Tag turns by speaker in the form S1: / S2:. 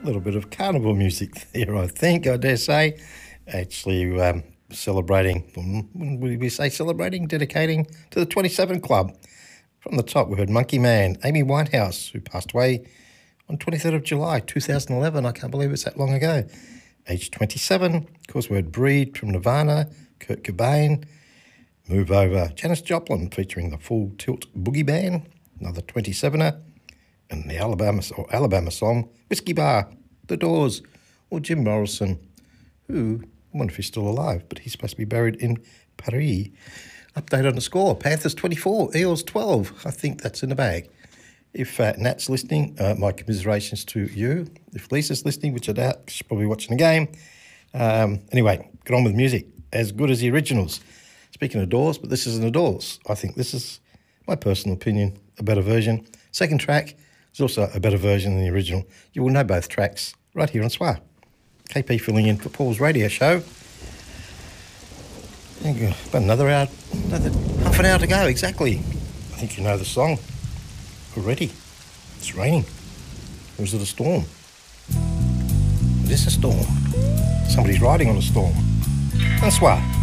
S1: little bit of carnival music there, I think, I dare say. Actually, celebrating, when would we say celebrating? Dedicating to the 27 Club. From the top, we heard Monkey Man, Amy Winehouse, who passed away on 23rd of July 2011. I can't believe it's that long ago. Age 27. Of course, we heard Breed from Nirvana, Kurt Cobain. Move Over, Janis Joplin featuring the Full Tilt Boogie Band, another 27er. And the Alabama song, Whiskey Bar, The Doors, or Jim Morrison, who, I wonder if he's still alive, but he's supposed to be buried in Paris. Update on the score, Panthers 24, Eels 12. I think that's in the bag. If Nat's listening, my commiserations to you. If Lisa's listening, which I doubt, she's probably watching the game. Anyway, get on with music. As good as the originals. Speaking of Doors, but this isn't a Doors. I think this is, my personal opinion, a better version. Second track is also a better version than the original. You will know both tracks right here on SWA. KP filling in for Paul's radio show. About another hour, half an hour to go, exactly. I think you know the song already. It's raining. Or is it a storm? It is a storm. Somebody's riding on a storm. That's SWA.